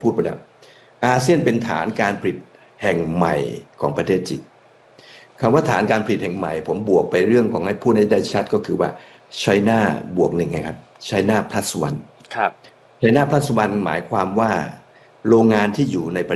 พูดไปแล้วอาเซียนเป็นฐานการผลิตแห่งใหม่ของประเทศจีนคำว่าฐานการผลิตแห่งใหม่ผมบวกไปเรื่องของให้พูดให้ได้ชัดก็คือว่า China บวกหนึ่งไงครับ China plus one ครับ China plus one หมายความว่าโรงงานที่อยู่ใน